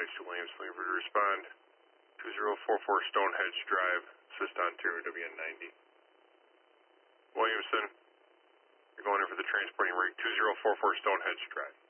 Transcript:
to Williamson, looking for to respond. 2044 Stonehenge Drive, assist Ontario WN90. Williamson, you're going in for the transporting rate 2044 Stonehenge Drive.